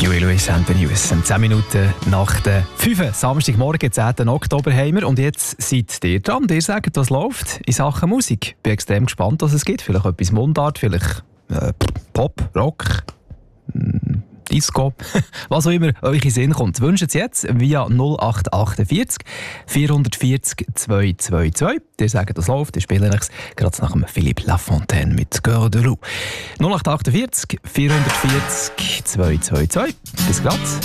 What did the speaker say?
Louis Louis and the News. 10 Minuten nach der 5. Samstagmorgen, 10. Oktober haben wir. Und jetzt seid ihr dran. Ihr sagt, was läuft in Sachen Musik. Ich bin extrem gespannt, was es gibt. Vielleicht etwas Mundart, vielleicht Pop, Rock, Disco, was auch immer euch in Sinn kommt. Wünscht es jetzt via 0848 440 222. Ihr sagt, das läuft. Ich spiele es gerade nach dem Philippe Lafontaine mit Cœur de Loup. 0848 440 222. Bis gleich.